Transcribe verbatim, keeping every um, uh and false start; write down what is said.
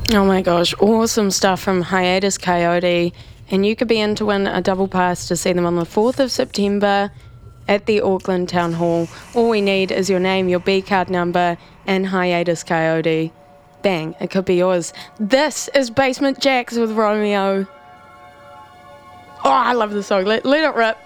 Oh my gosh, awesome stuff from Hiatus Coyote. And you could be in to win a double pass to see them on the fourth of September at the Auckland Town Hall. All we need is your name, your B card number, and Hiatus Coyote. Bang, it could be yours. This is Basement Jaxx with Romeo. Oh, I love the song. Let, let it rip.